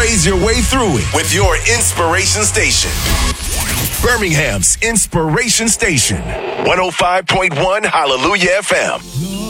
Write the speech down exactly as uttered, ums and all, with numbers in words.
praise your way through it with your inspiration station. Birmingham's Inspiration Station. one oh five point one Hallelujah F M.